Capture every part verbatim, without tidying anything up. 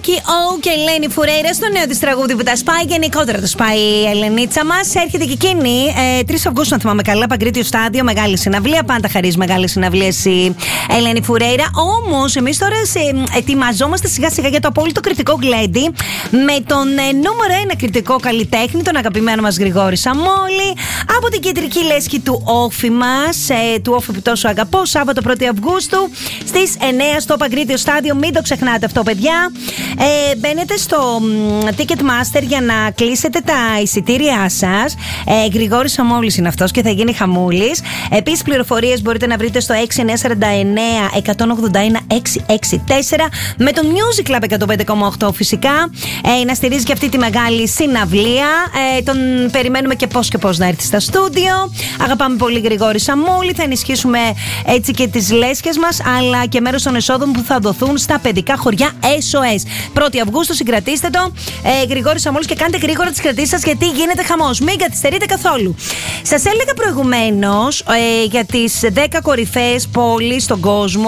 Μίκη Ο και Ελένη Φουρέιρα στο νέο της τραγούδι που τα σπάει. Γενικότερα το σπάει η Ελενίτσα μας. Έρχεται και εκείνη ε, τρεις Αυγούστου, αν θυμάμαι καλά, Παγκρίτιο Στάδιο, μεγάλη συναυλία. Πάντα χαρίζει μεγάλη συναυλία η Ελένη Φουρέιρα. Όμως, εμείς τώρα σε, ετοιμαζόμαστε σιγά σιγά για το απόλυτο κριτικό γλέντι με τον ε, νούμερο ένα κριτικό καλλιτέχνη, τον αγαπημένο μας Γρηγόρη Σαμόλη, από την κεντρική λέσχη του Όφη μας, ε, του Όφη που τόσο αγαπώ, Σάββατο πρώτη Αυγούστου στις εννιά στο Παγκρίτιο Στάδιο. Μην το ξεχνάτε αυτό, παιδιά. Ε, μπαίνετε στο Ticketmaster για να κλείσετε τα εισιτήριά σας. Ε, Γρηγόρης Σαμόλης είναι αυτός και θα γίνει χαμούλης. Επίσης, πληροφορίες μπορείτε να βρείτε στο έξι εννιά τέσσερα εννιά ένα οκτώ ένα έξι έξι τέσσερα με το Music Club εκατόν πέντε κόμμα οκτώ φυσικά. Ε, να στηρίζει και αυτή τη μεγάλη συναυλία. Ε, τον περιμένουμε και πώς και πώς να έρθει στα στούντιο. Αγαπάμε πολύ Γρηγόρη Σαμόλη. Θα ενισχύσουμε έτσι και τις λέσχες μας, αλλά και μέρος των εσόδων που θα δοθούν στα παιδικά χωριά ες ο ες. πρώτη Αυγούστου, συγκρατήστε το. Ε, Γρηγόρη Σαμόλης, και κάντε γρήγορα τις κρατήσεις σας, γιατί γίνεται χαμός. Μην καθυστερείτε καθόλου. Σας έλεγα προηγουμένως ε, για τις δέκα κορυφαίες πόλεις στον κόσμο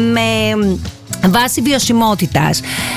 με βάση βιωσιμότητας.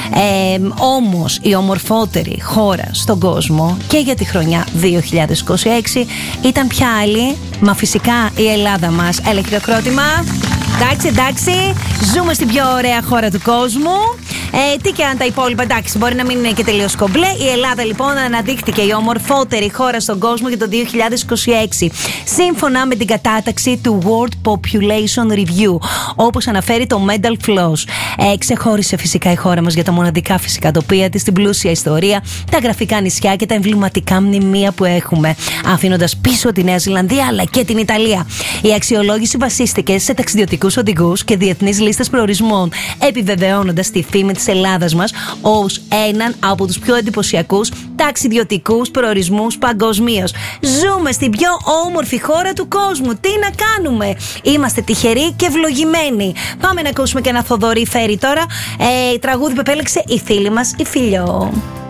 Ε, όμως η ομορφότερη χώρα στον κόσμο και για τη χρονιά δύο χιλιάδες είκοσι έξι ήταν πια άλλη? Μα φυσικά η Ελλάδα μας. Έλα χειροκρότημα. Εντάξει, εντάξει, ζούμε στην πιο ωραία χώρα του κόσμου. Ε, τι και αν τα υπόλοιπα, εντάξει, μπορεί να μην είναι και τελείως κομπλέ. Η Ελλάδα λοιπόν αναδείχθηκε η ομορφότερη χώρα στον κόσμο για το δύο χιλιάδες είκοσι έξι, σύμφωνα με την κατάταξη του World Population Review, όπως αναφέρει το Mental Floss. Ε, ξεχώρισε φυσικά η χώρα μας για τα μοναδικά φυσικά τοπία της, την πλούσια ιστορία, τα γραφικά νησιά και τα εμβληματικά μνημεία που έχουμε, αφήνοντας πίσω τη Νέα Ζηλανδία αλλά και την Ιταλία. Η αξιολόγηση βασίστηκε σε ταξιδιωτικούς οδηγούς και διεθνείς λίστες προορισμών, επιβεβαιώνοντας τη φήμη της Ελλάδας μας ως έναν από τους πιο εντυπωσιακούς ταξιδιωτικούς προορισμούς παγκοσμίως. Ζούμε στην πιο όμορφη χώρα του κόσμου. Τι να κάνουμε? Είμαστε τυχεροί και ευλογημένοι. Πάμε να ακούσουμε και ένα Θοδωρή Φέρη τώρα. Ε, τραγούδι που επέλεξε η φίλη μας η Φιλιό.